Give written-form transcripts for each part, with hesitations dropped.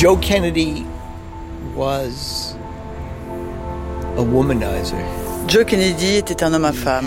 Joe Kennedy was a womanizer. Joe Kennedy était un homme à femme.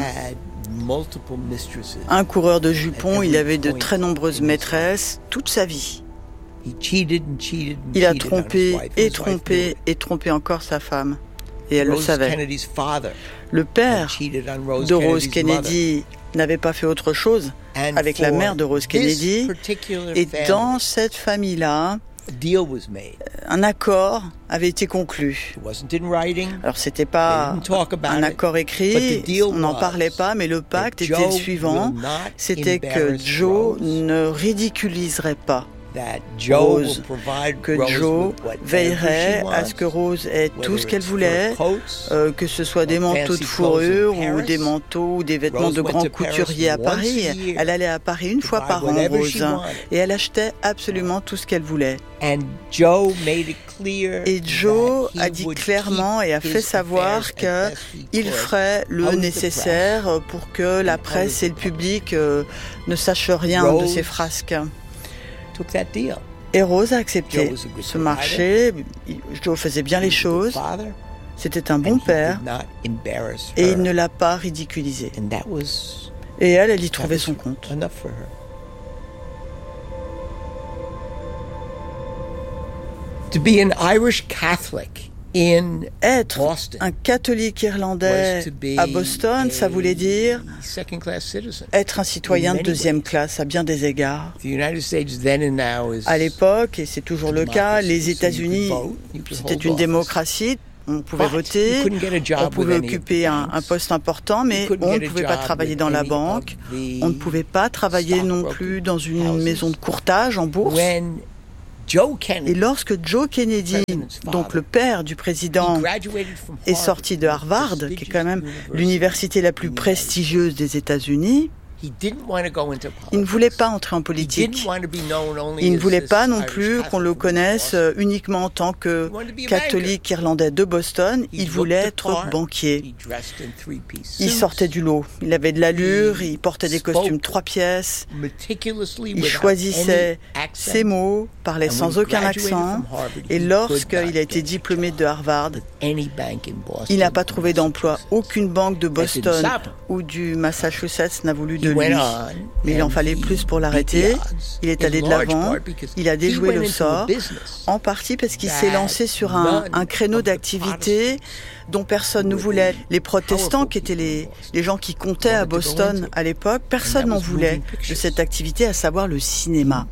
Un coureur de jupons, il avait de très nombreuses maîtresses toute sa vie. Il a trompé et trompé et trompé encore sa femme. Et elle le savait. Le père de Rose Kennedy n'avait pas fait autre chose avec la mère de Rose Kennedy. Et dans cette famille-là, un accord avait été conclu. Alors c'était pas un accord écrit, on n'en parlait pas, mais le pacte était le suivant, c'était que Joe ne ridiculiserait pas Rose, que Joe veillerait à ce que Rose ait tout ce qu'elle voulait, que ce soit des manteaux de fourrure ou des manteaux ou des vêtements de grands couturiers à Paris. Elle allait à Paris une fois par an, Rose, et elle achetait absolument tout ce qu'elle voulait. Et Joe a dit clairement et a fait savoir qu'il ferait le nécessaire pour que la presse et le public ne sachent rien de ces frasques. Et Rose a accepté ce marché. Joe faisait bien les choses. C'était un bon père. Et il ne l'a pas ridiculisé. Et elle y trouvait son compte. To be an Irish Catholic Être un catholique irlandais à Boston, ça voulait dire être un citoyen de deuxième classe à bien des égards. À l'époque, et c'est toujours le cas, les États-Unis, c'était une démocratie. On pouvait voter, on pouvait occuper un poste important, mais on ne pouvait pas travailler dans la banque, on ne pouvait pas travailler non plus dans une maison de courtage en bourse. Et lorsque Joe Kennedy, donc le père du président, est sorti de Harvard, qui est quand même l'université la plus prestigieuse des États-Unis, il ne voulait pas entrer en politique. Il ne voulait pas non plus qu'on le connaisse uniquement en tant que catholique irlandais de Boston. Il voulait être banquier. Il sortait du lot. Il avait de l'allure, il portait des costumes 3 pièces. Il choisissait ses mots, parlait sans aucun accent. Et lorsqu'il a été diplômé de Harvard, il n'a pas trouvé d'emploi. Aucune banque de Boston ou du Massachusetts n'a voulu de lui. Mais il en fallait plus pour l'arrêter. Il est allé de l'avant. Il a déjoué le sort, en partie parce qu'il s'est lancé sur un créneau d'activité dont personne ne voulait. Les protestants, qui étaient les gens qui comptaient à Boston à l'époque, personne n'en voulait de cette activité, à savoir le cinéma.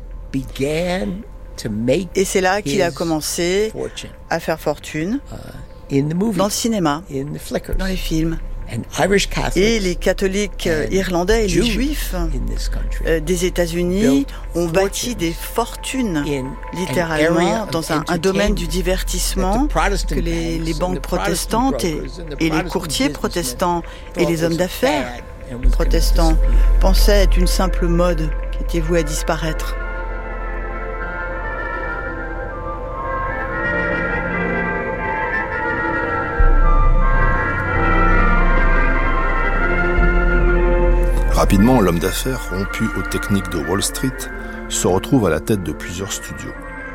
Et c'est là qu'il a commencé à faire fortune dans le cinéma, dans les films. Et les catholiques irlandais et les juifs des États-Unis ont bâti des fortunes, littéralement, dans un domaine du divertissement que les banques protestantes et les courtiers protestants et les hommes d'affaires protestants pensaient être une simple mode qui était vouée à disparaître. Rapidement, l'homme d'affaires, rompu aux techniques de Wall Street, se retrouve à la tête de plusieurs studios.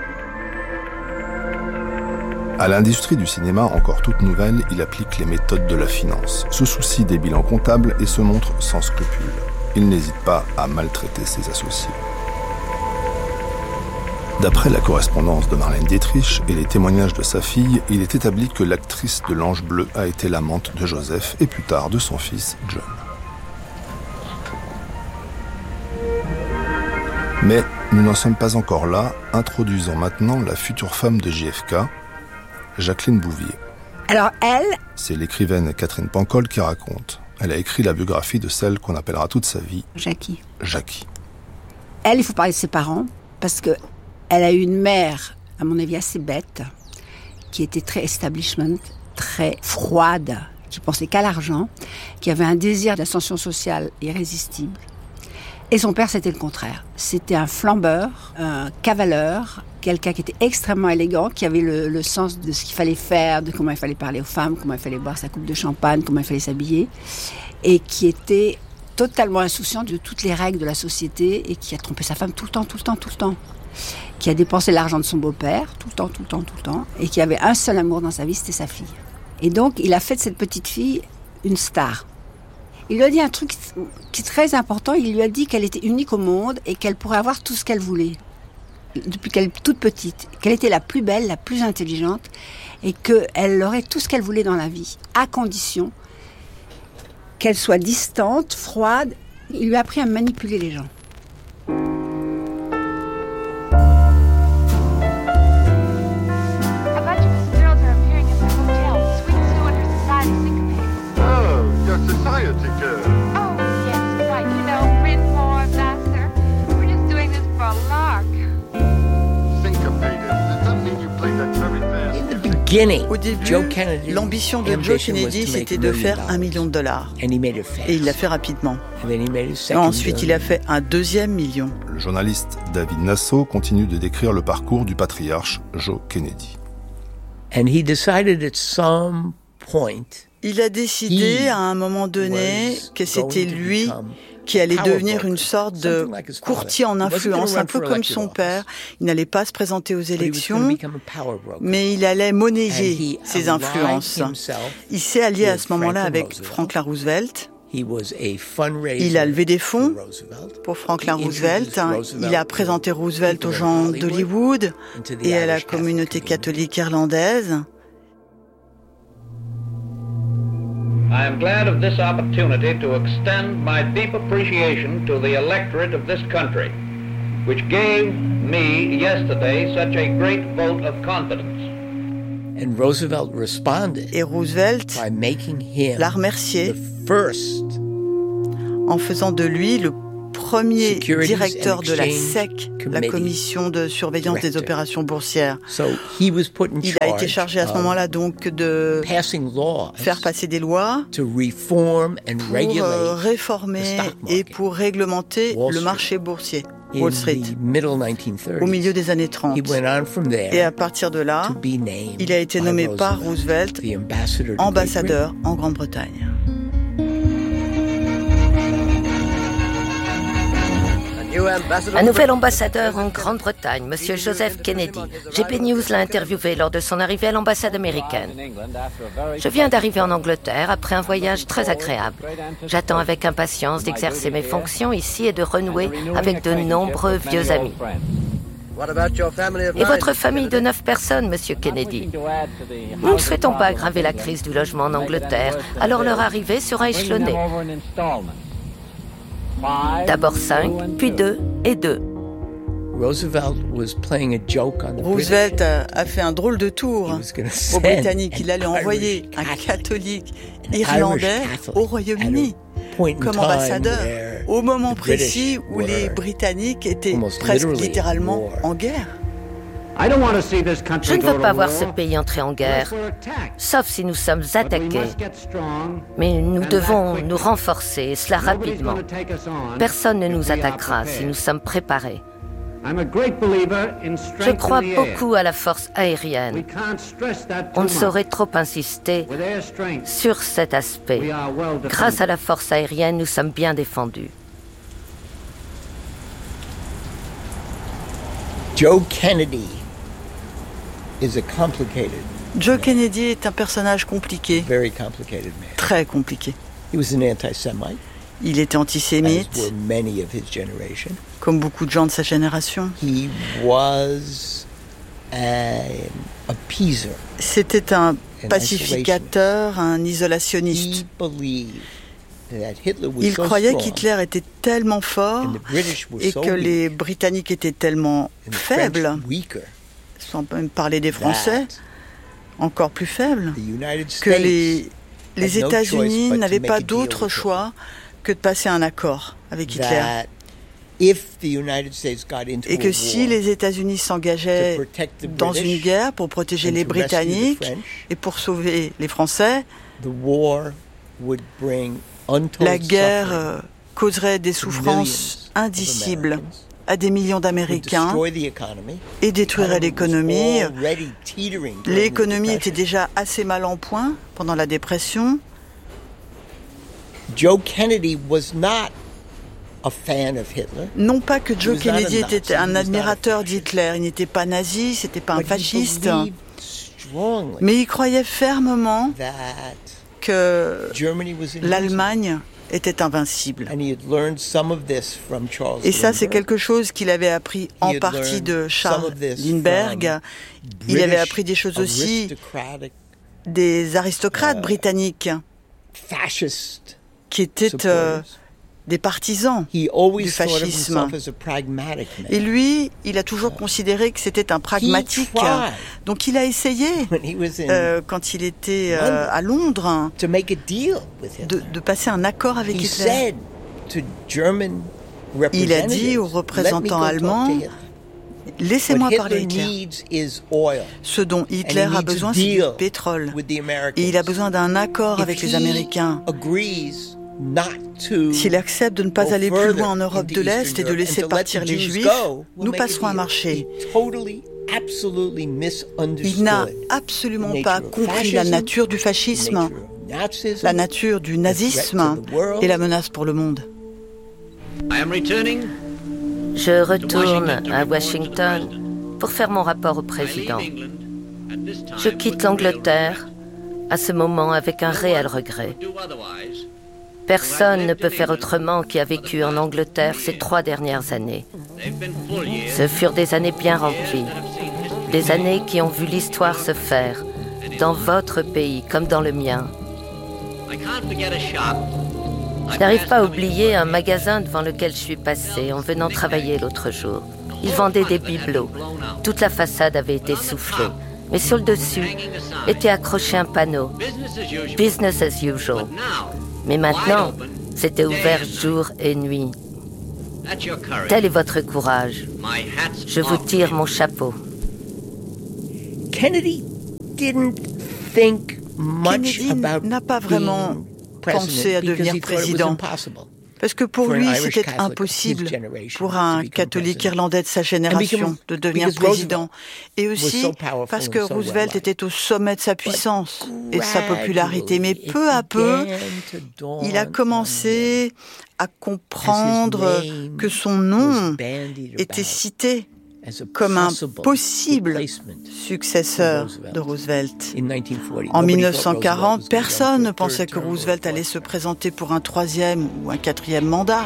À l'industrie du cinéma, encore toute nouvelle, il applique les méthodes de la finance, se soucie des bilans comptables et se montre sans scrupules. Il n'hésite pas à maltraiter ses associés. D'après la correspondance de Marlène Dietrich et les témoignages de sa fille, il est établi que l'actrice de l'Ange bleu a été l'amante de Joseph et plus tard de son fils John. Mais nous n'en sommes pas encore là, introduisons maintenant la future femme de JFK, Jacqueline Bouvier. Alors elle... C'est l'écrivaine Catherine Pancol qui raconte. Elle a écrit la biographie de celle qu'on appellera toute sa vie Jackie. Elle, il faut parler de ses parents, parce que elle a eu une mère, à mon avis, assez bête, qui était très establishment, très froide, qui pensait qu'à l'argent, qui avait un désir d'ascension sociale irrésistible. Et son père, c'était le contraire. C'était un flambeur, un cavaleur, quelqu'un qui était extrêmement élégant, qui avait le sens de ce qu'il fallait faire, de comment il fallait parler aux femmes, comment il fallait boire sa coupe de champagne, comment il fallait s'habiller, et qui était totalement insouciant de toutes les règles de la société et qui a trompé sa femme tout le temps. qui a dépensé l'argent de son beau-père, tout le temps, et qui avait un seul amour dans sa vie, c'était sa fille. Et donc, il a fait de cette petite fille une star. Il lui a dit un truc qui est très important, il lui a dit qu'elle était unique au monde et qu'elle pourrait avoir tout ce qu'elle voulait, depuis qu'elle est toute petite, qu'elle était la plus belle, la plus intelligente, et qu'elle aurait tout ce qu'elle voulait dans la vie, à condition qu'elle soit distante, froide. Il lui a appris à manipuler les gens. Au début, l'ambition de Joe Kennedy, c'était de faire $1 million. Et il l'a fait rapidement. Ensuite, il a fait un deuxième million. Le journaliste David Nasso continue de décrire le parcours du patriarche Joe Kennedy. Il a décidé à un moment donné que c'était lui qui allait devenir une sorte de courtier en influence, un peu comme son père. Il n'allait pas se présenter aux élections, mais il allait monnayer ses influences. Il s'est allié à ce moment-là avec Franklin Roosevelt. Il a levé des fonds pour Franklin Roosevelt. Il a présenté Roosevelt aux gens d'Hollywood et à la communauté catholique irlandaise. I am glad of this opportunity to extend my deep appreciation to the electorate of this country, which gave me yesterday such a great vote of confidence. And Roosevelt responded Et Roosevelt by making him l'a remercié the first en faisant de lui le premier directeur de la SEC, la commission de surveillance des opérations boursières. Il a été chargé à ce moment-là donc de faire passer des lois pour réformer et pour réglementer le marché boursier, Wall Street, au milieu des années 30. Et à partir de là, il a été nommé par Roosevelt ambassadeur en Grande-Bretagne. Un nouvel ambassadeur en Grande-Bretagne, M. Joseph Kennedy. GP News l'a interviewé lors de son arrivée à l'ambassade américaine. Je viens d'arriver en Angleterre après un voyage très agréable. J'attends avec impatience d'exercer mes fonctions ici et de renouer avec de nombreux vieux amis. Et votre famille de 9 personnes, Monsieur Kennedy? Nous ne souhaitons pas aggraver la crise du logement en Angleterre, alors leur arrivée sera échelonnée. D'abord 5, puis 2 et 2. Roosevelt a fait un drôle de tour aux Britanniques. Il allait envoyer un catholique irlandais au Royaume-Uni comme ambassadeur au moment précis où les Britanniques étaient presque littéralement en guerre. Je ne veux pas voir ce pays entrer en guerre, sauf si nous sommes attaqués. Mais nous devons nous renforcer, et cela rapidement. Personne ne nous attaquera si nous sommes préparés. Je crois beaucoup à la force aérienne. On ne saurait trop insister sur cet aspect. Grâce à la force aérienne, nous sommes bien défendus. Joe Kennedy. Joe Kennedy est un personnage compliqué, très compliqué. Il était antisémite, comme beaucoup de gens de sa génération. C'était un pacificateur, un isolationniste. Il croyait qu'Hitler était tellement fort et que les Britanniques étaient tellement faibles, sans même parler des Français, encore plus faibles, que les États-Unis n'avaient pas d'autre choix que de passer un accord avec Hitler. Et que si les États-Unis s'engageaient dans une guerre pour protéger les Britanniques et pour sauver les Français, la guerre causerait des souffrances indicibles à des millions d'Américains et détruirait l'économie. L'économie était déjà assez mal en point pendant la dépression. Joe Kennedy was not Non pas que Joe Kennedy était un admirateur d'Hitler, il n'était pas nazi, c'était pas un fasciste, mais il croyait fermement que l'Allemagne était invincible. Et ça, c'est quelque chose qu'il avait appris en partie de Charles Lindbergh. Il avait appris des choses aussi des aristocrates britanniques qui étaient des partisans du fascisme. Et lui, il a toujours considéré que c'était un pragmatique. Donc il a essayé, quand il était à Londres, de passer un accord avec Hitler. Il a dit aux représentants allemands, laissez-moi parler Hitler. Ce dont Hitler a besoin, c'est du pétrole. Et il a besoin d'un accord avec les Américains. S'il accepte de ne pas aller plus loin en Europe de l'Est et de laisser partir les Juifs, nous passerons un marché. Il n'a absolument pas compris la nature du fascisme, la nature du nazisme et la menace pour le monde. Je retourne à Washington pour faire mon rapport au président. Je quitte l'Angleterre à ce moment avec un réel regret. Personne ne peut faire autrement qui a vécu en Angleterre ces 3 dernières années. Ce furent des années bien remplies, des années qui ont vu l'histoire se faire, dans votre pays comme dans le mien. Je n'arrive pas à oublier un magasin devant lequel je suis passée en venant travailler l'autre jour. Ils vendaient des bibelots. Toute la façade avait été soufflée. Mais sur le dessus était accroché un panneau « Business as usual ». Mais maintenant, c'était ouvert jour et nuit. Tel est votre courage. Je vous tire mon chapeau. Kennedy n'a pas vraiment pensé à devenir président. Parce que pour lui, c'était impossible pour un catholique irlandais de sa génération de devenir président. Et aussi parce que Roosevelt était au sommet de sa puissance et de sa popularité. Mais peu à peu, il a commencé à comprendre que son nom était cité comme un possible successeur de Roosevelt. En 1940, personne ne pensait que Roosevelt allait se présenter pour un 3e ou un 4e mandat.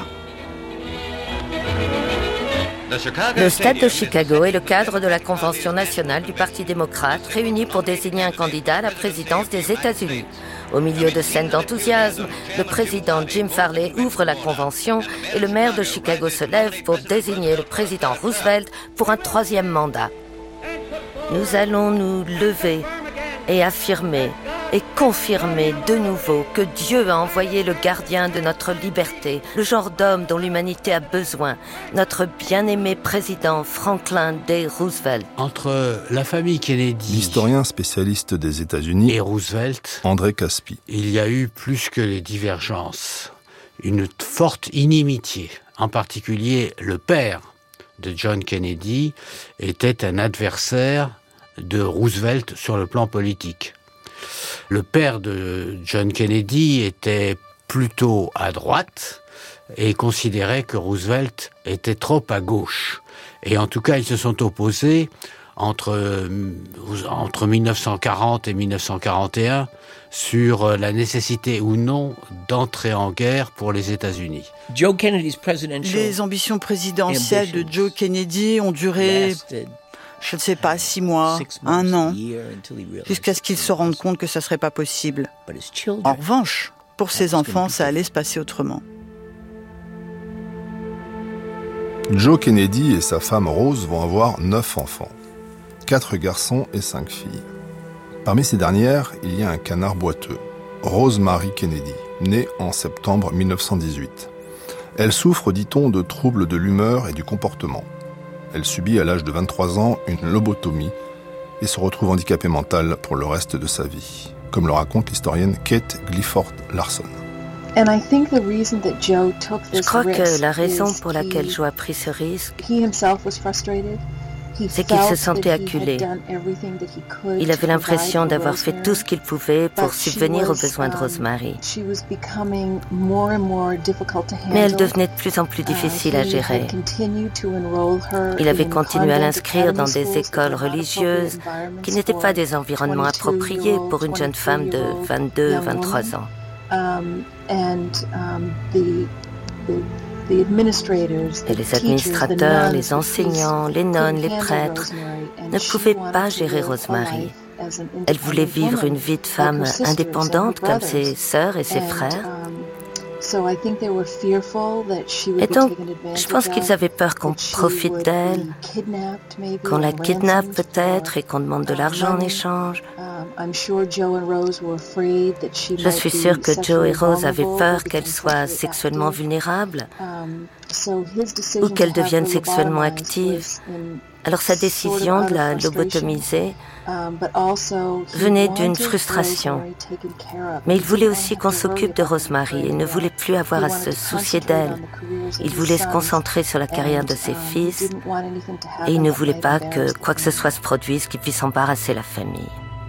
Le stade de Chicago est le cadre de la Convention nationale du Parti démocrate réunie pour désigner un candidat à la présidence des États-Unis. Au milieu de scènes d'enthousiasme, le président Jim Farley ouvre la convention et le maire de Chicago se lève pour désigner le président Roosevelt pour un 3e mandat. Nous allons nous lever et affirmer et confirmer de nouveau que Dieu a envoyé le gardien de notre liberté, le genre d'homme dont l'humanité a besoin, notre bien-aimé président Franklin D. Roosevelt. Entre la famille Kennedy, l'historien spécialiste des États-Unis, et Roosevelt, André Caspi, il y a eu plus que les divergences, une forte inimitié. En particulier, le père de John Kennedy était un adversaire de Roosevelt sur le plan politique. Le père de John Kennedy était plutôt à droite et considérait que Roosevelt était trop à gauche. Et en tout cas, ils se sont opposés entre 1940 et 1941 sur la nécessité ou non d'entrer en guerre pour les États-Unis. Les ambitions présidentielles de Joe Kennedy ont duré, je ne sais pas, 6 mois, 1 an, jusqu'à ce qu'il se rende compte que ça ne serait pas possible. En revanche, pour ses enfants, ça allait se passer autrement. Joe Kennedy et sa femme Rose vont avoir 9 enfants, 4 garçons et 5 filles. Parmi ces dernières, il y a un canard boiteux, Rose Mary Kennedy, née en septembre 1918. Elle souffre, dit-on, de troubles de l'humeur et du comportement. Elle subit à l'âge de 23 ans une lobotomie et se retrouve handicapée mentale pour le reste de sa vie, comme le raconte l'historienne Kate Clifford Larson. Je crois que la raison pour laquelle Joe a pris ce risque, c'est qu'il se sentait acculé. Il avait l'impression d'avoir fait tout ce qu'il pouvait pour subvenir aux besoins de Rosemary. Mais elle devenait de plus en plus difficile à gérer. Il avait continué à l'inscrire dans des écoles religieuses qui n'étaient pas des environnements appropriés pour une jeune femme de 22-23 ans. Et les administrateurs, les enseignants, les nonnes, les prêtres ne pouvaient pas gérer Rosemary. Elle voulait vivre une vie de femme indépendante comme ses sœurs et ses frères. Et donc, je pense qu'ils avaient peur qu'on profite d'elle, qu'on la kidnappe peut-être et qu'on demande de l'argent en échange. Je suis sûre que Joe et Rose avaient peur qu'elle soit sexuellement vulnérable ou qu'elle devienne sexuellement active. Alors sa décision de la lobotomiser venait d'une frustration. Mais il voulait aussi qu'on s'occupe de Rosemary et ne voulait plus avoir à se soucier d'elle. Il voulait se concentrer sur la carrière de ses fils et il ne voulait pas que quoi que ce soit se produise qui puisse embarrasser la famille.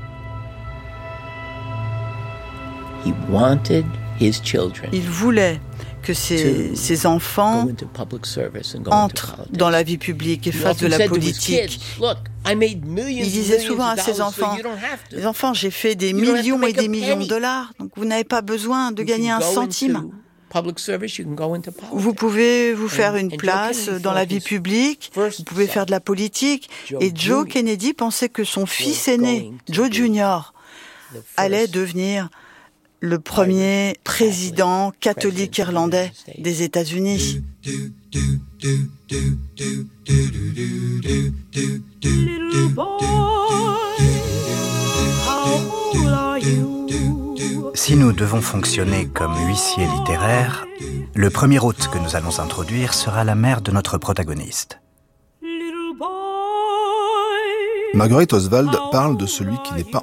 Il voulait que ses enfants entrent dans la vie publique et fassent de la politique. Il disait souvent à ses enfants, les enfants, j'ai fait des millions et des millions de dollars, donc vous n'avez pas besoin de gagner un centime. Vous pouvez vous faire une place dans la vie publique, vous pouvez faire de la politique. Et Joe Kennedy pensait que son fils aîné, Joe Jr., allait devenir le premier président catholique irlandais des États-Unis. Si nous devons fonctionner comme huissiers littéraires, le premier hôte que nous allons introduire sera la mère de notre protagoniste. Marguerite Oswald parle de celui qui n'est pas